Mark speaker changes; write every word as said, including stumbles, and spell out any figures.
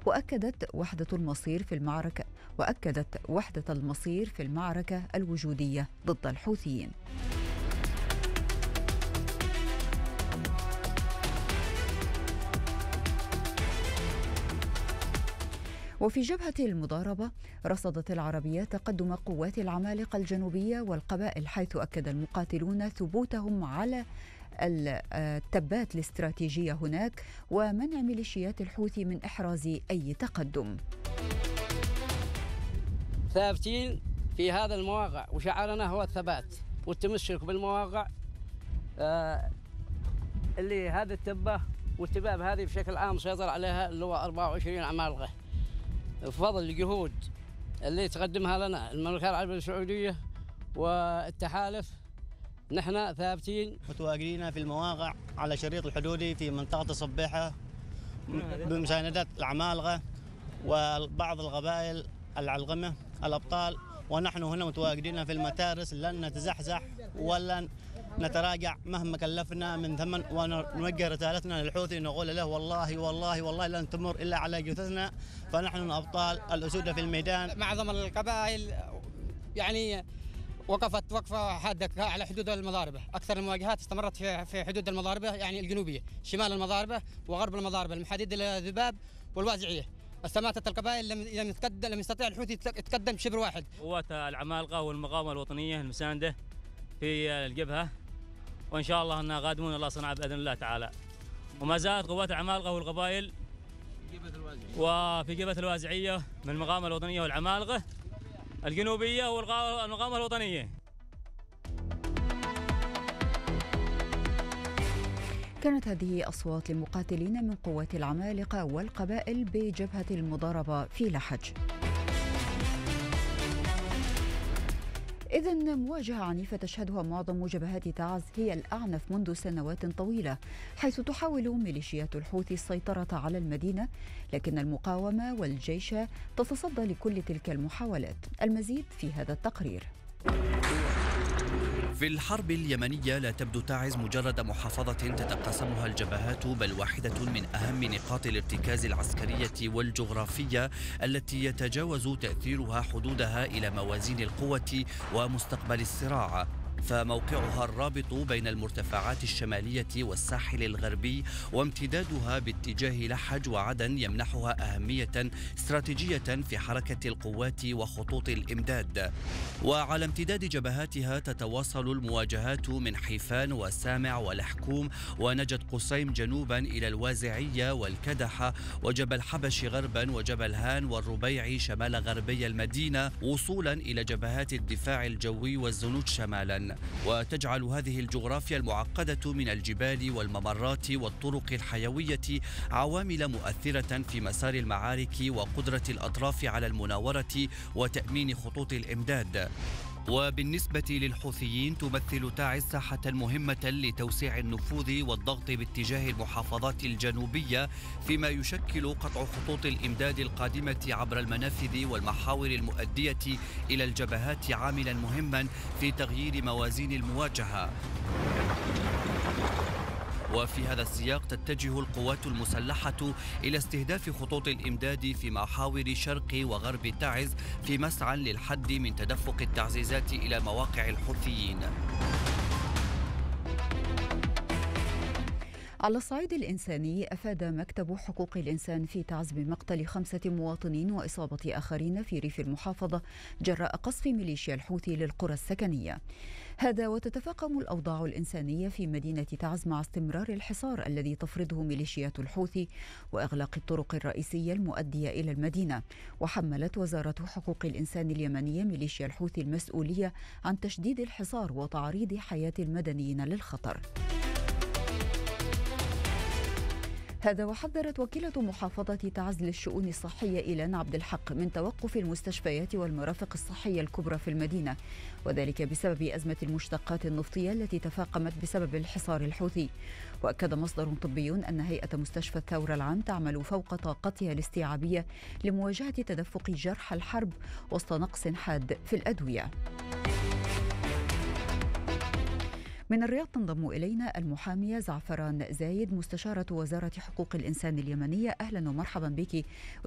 Speaker 1: وأكدت وحدة المصير في المعركة وأكدت وحدة المصير في المعركة الوجودية ضد الحوثيين. وفي جبهة المضاربة رصدت العربية تقدم قوات العمالقة الجنوبية والقبائل، حيث أكد المقاتلون ثبوتهم على التبات الاستراتيجية هناك ومنع ميليشيات الحوثي من إحراز أي تقدم.
Speaker 2: ثابتين في هذا المواقع، وشعارنا هو الثبات والتمسك بالمواقع آه اللي هذا التبة والتباب هذه بشكل عام سيطر عليها اللي هو أربعة وعشرين عمالقة، بفضل الجهود اللي تقدمها لنا المملكة العربية السعودية والتحالف. نحن ثابتين
Speaker 3: متواجدين في المواقع على شريط الحدودي في منطقة الصبيحة بمساندة العمالقة وبعض القبائل العلقمة الأبطال، ونحن هنا متواجدين في المتارس لن نتزحزح ولن نتراجع مهما كلفنا من ثمن، ونوجه رسالتنا للحوثي نقول له والله والله والله لن تمر إلا على جثثنا، فنحن أبطال الأسود في الميدان.
Speaker 4: معظم القبائل يعني وقفت وقفة حادة على حدود المضاربة. أكثر المواجهات استمرت في في حدود المضاربة يعني الجنوبية، شمال المضاربة وغرب المضاربة، المحاديد الذباب والوازعية. استماتت القبائل لم لم يتقدم لم يستطيع الحوثي يتقدم شبر واحد.
Speaker 5: قوات العمالقة والمقاومة الوطنية المساندة في الجبهة، وإن شاء الله أننا قادمون الله صنع بإذن الله تعالى. وما زالت قوات العمالقة والقبائل وفي جبهة الوازعية من المقاومة الوطنية والعمالقة الجنوبية والمقاومة الوطنية.
Speaker 1: كانت هذه أصوات لمقاتلين من قوات العمالقة والقبائل بجبهة المضاربة في لحج. إذن مواجهة عنيفة تشهدها معظم جبهات تعز هي الأعنف منذ سنوات طويلة، حيث تحاول ميليشيات الحوثي السيطرة على المدينة، لكن المقاومة والجيش تتصدى لكل تلك المحاولات. المزيد في هذا التقرير.
Speaker 6: في الحرب اليمنية لا تبدو تعز مجرد محافظة تتقاسمها الجبهات، بل واحدة من أهم نقاط الارتكاز العسكرية والجغرافية التي يتجاوز تأثيرها حدودها إلى موازين القوة ومستقبل الصراع. فموقعها الرابط بين المرتفعات الشمالية والساحل الغربي وامتدادها باتجاه لحج وعدن يمنحها أهمية استراتيجية في حركة القوات وخطوط الإمداد. وعلى امتداد جبهاتها تتواصل المواجهات من حيفان وسامع والحكوم ونجد قصيم جنوبا إلى الوازعية والكدحة وجبل حبش غربا وجبل هان والربيع شمال غربي المدينة، وصولا إلى جبهات الدفاع الجوي والزنوج شمالا. وتجعل هذه الجغرافيا المعقدة من الجبال والممرات والطرق الحيوية عوامل مؤثرة في مسار المعارك وقدرة الأطراف على المناورة وتأمين خطوط الإمداد. وبالنسبة للحوثيين تمثل تعز ساحة مهمة لتوسيع النفوذ والضغط باتجاه المحافظات الجنوبية، فيما يشكل قطع خطوط الإمداد القادمة عبر المنافذ والمحاور المؤدية إلى الجبهات عاملا مهما في تغيير موازين المواجهة. وفي هذا السياق تتجه القوات المسلحة إلى استهداف خطوط الإمداد في محاور شرق وغرب تعز في مسعى للحد من تدفق التعزيزات إلى مواقع الحوثيين.
Speaker 1: على الصعيد الإنساني، أفاد مكتب حقوق الإنسان في تعز بمقتل خمسة مواطنين وإصابة آخرين في ريف المحافظة جراء قصف ميليشيا الحوثي للقرى السكنية. هذا وتتفاقم الأوضاع الإنسانية في مدينة تعز مع استمرار الحصار الذي تفرضه ميليشيات الحوثي وإغلاق الطرق الرئيسية المؤدية إلى المدينة. وحملت وزارة حقوق الإنسان اليمنية ميليشيا الحوثي المسؤولية عن تشديد الحصار وتعريض حياة المدنيين للخطر. هذا وحذرت وكيلة محافظة تعز للشؤون الصحية إيلان عبد الحق من توقف المستشفيات والمرافق الصحية الكبرى في المدينة، وذلك بسبب أزمة المشتقات النفطية التي تفاقمت بسبب الحصار الحوثي. وأكد مصدر طبي أن هيئة مستشفى الثورة العام تعمل فوق طاقتها الاستيعابية لمواجهة تدفق جرحى الحرب وسط نقص حاد في الأدوية. من الرياض تنضم إلينا المحامية زعفران زايد مستشارة وزارة حقوق الإنسان اليمنية. أهلا ومرحبا بك